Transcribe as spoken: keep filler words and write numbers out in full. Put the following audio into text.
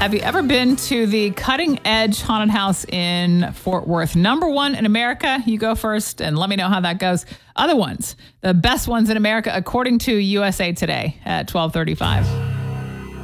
Have you ever been to the Cutting Edge Haunted House in Fort Worth? Number one in America. You go first and let me know how that goes. Other ones, the best ones in America, according to U S A Today at twelve thirty-five.